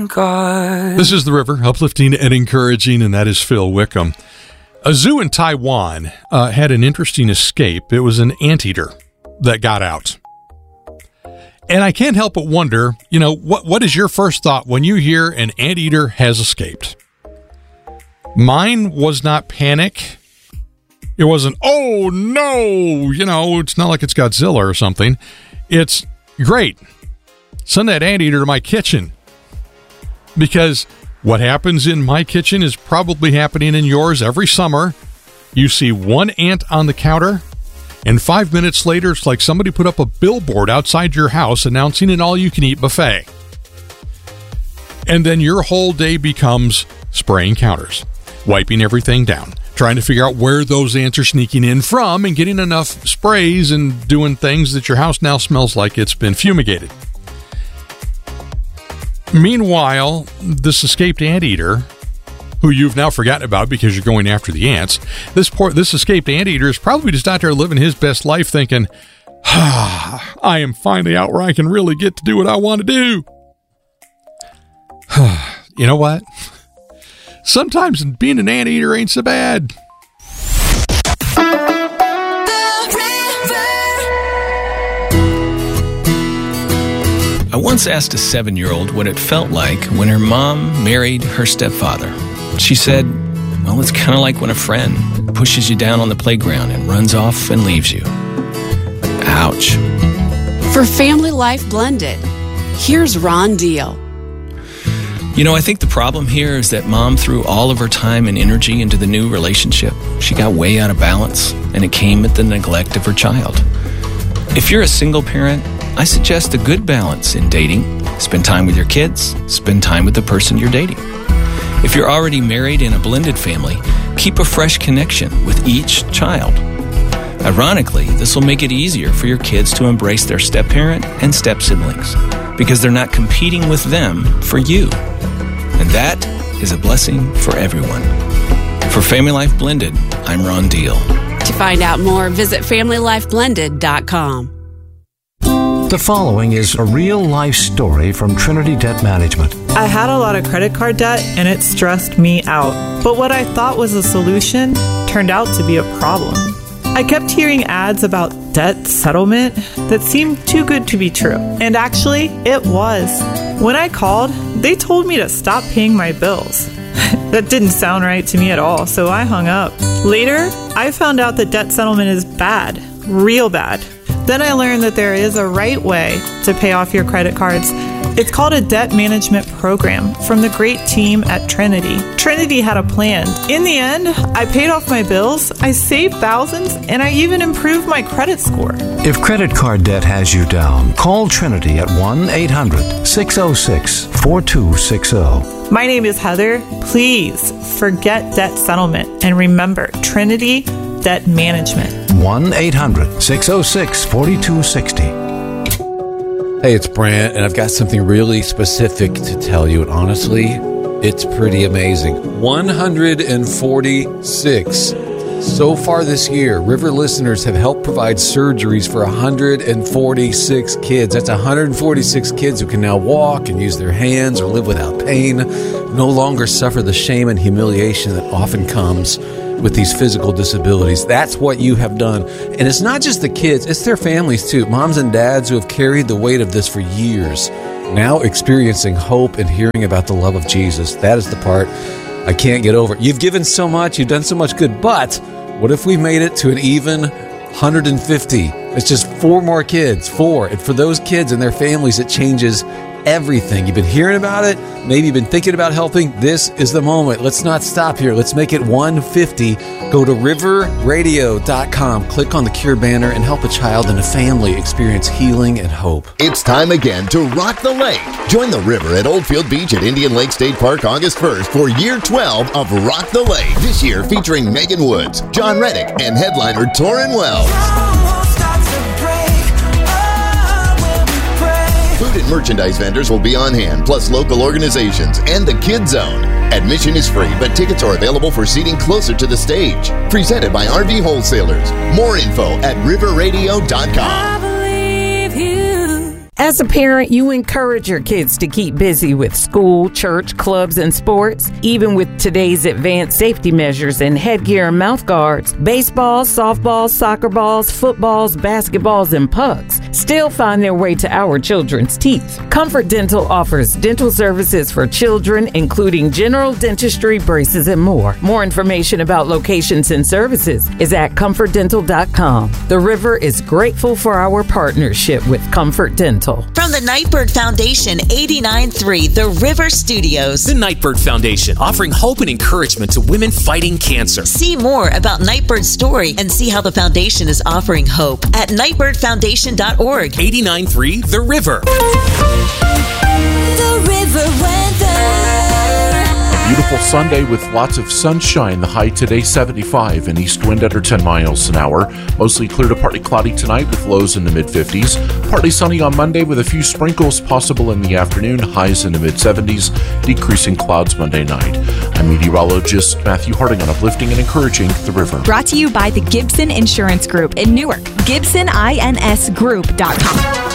God. This is The River, uplifting and encouraging, and that is Phil Wickham. A zoo in Taiwan had an interesting escape. It was an anteater that got out. And I can't help but wonder, what is your first thought when you hear an anteater has escaped? Mine was not panic. It wasn't, oh no, it's not like it's Godzilla or something. It's great. Send that anteater to my kitchen. Because what happens in my kitchen is probably happening in yours every summer. You see one ant on the counter, and 5 minutes later, it's like somebody put up a billboard outside your house announcing an all-you-can-eat buffet. And then your whole day becomes spraying counters, wiping everything down, trying to figure out where those ants are sneaking in from, and getting enough sprays and doing things that your house now smells like it's been fumigated. Meanwhile, this escaped anteater, who you've now forgotten about because you're going after the ants, this escaped anteater is probably just out there living his best life thinking, I am finally out where I can really get to do what I want to do. You know what? Sometimes being an anteater ain't so bad. I once asked a 7-year-old what it felt like when her mom married her stepfather. She said, well, it's kind of like when a friend pushes you down on the playground and runs off and leaves you. Ouch. For Family Life Blended, here's Ron Deal. I think the problem here is that mom threw all of her time and energy into the new relationship. She got way out of balance, and it came at the neglect of her child. If you're a single parent, I suggest a good balance in dating. Spend time with your kids, spend time with the person you're dating. If you're already married in a blended family, keep a fresh connection with each child. Ironically, this will make it easier for your kids to embrace their step-parent and step-siblings because they're not competing with them for you. And that is a blessing for everyone. For Family Life Blended, I'm Ron Deal. To find out more, visit FamilyLifeBlended.com. The following is a real-life story from Trinity Debt Management. I had a lot of credit card debt, and it stressed me out. But what I thought was a solution turned out to be a problem. I kept hearing ads about debt settlement that seemed too good to be true. And actually, it was. When I called, they told me to stop paying my bills. That didn't sound right to me at all, so I hung up. Later, I found out that debt settlement is bad, real bad. Then I learned that there is a right way to pay off your credit cards. It's called a debt management program from the great team at Trinity. Trinity had a plan. In the end, I paid off my bills, I saved thousands, and I even improved my credit score. If credit card debt has you down, call Trinity at 1-800-606-4260. My name is Heather. Please forget debt settlement and remember Trinity Debt Management. 1-800-606-4260. Hey, it's Brant, and I've got something really specific to tell you, and honestly, it's pretty amazing. 146. So far this year, River listeners have helped provide surgeries for 146 kids. That's 146 kids who can now walk and use their hands or live without pain, no longer suffer the shame and humiliation that often comes with these physical disabilities. That's what you have done. And it's not just the kids, it's their families too. Moms and dads who have carried the weight of this for years, now experiencing hope and hearing about the love of Jesus. That is the part I can't get over. You've given so much, you've done so much good, but what if we made it to an even 150? It's just 4 more kids, 4. And for those kids and their families, it changes everything. You've been hearing about it. Maybe you've been thinking about helping. This is the moment. Let's not stop here. Let's make it 150. Go to riverradio.com, click on the Cure banner, and help a child and a family experience healing and hope. It's time again to rock the lake. Join the river at Oldfield Beach at Indian Lake State Park August 1st for year 12 of Rock the Lake. This year featuring Megan Woods, John Reddick, and headliner Torrin Wells. Food and merchandise vendors will be on hand, plus local organizations and the Kid Zone. Admission is free, but tickets are available for seating closer to the stage. Presented by RV Wholesalers. More info at riverradio.com. As a parent, you encourage your kids to keep busy with school, church, clubs, and sports. Even with today's advanced safety measures and headgear and mouth guards, baseballs, softballs, soccer balls, footballs, basketballs, and pucks still find their way to our children's teeth. Comfort Dental offers dental services for children, including general dentistry, braces, and more. More information about locations and services is at comfortdental.com. The River is grateful for our partnership with Comfort Dental. From the Nightbird Foundation, 89.3 The River Studios. The Nightbird Foundation, offering hope and encouragement to women fighting cancer. See more about Nightbird's story and see how the foundation is offering hope at nightbirdfoundation.org. 89.3 The River. The River weather. Beautiful Sunday with lots of sunshine. The high today 75 and east wind under 10 miles an hour. Mostly clear to partly cloudy tonight with lows in the mid-50s. Partly sunny on Monday with a few sprinkles possible in the afternoon. Highs in the mid-70s. Decreasing clouds Monday night. I'm meteorologist Matthew Harding on Uplifting and Encouraging the River. Brought to you by the Gibson Insurance Group in Newark. GibsonInsGroup.com.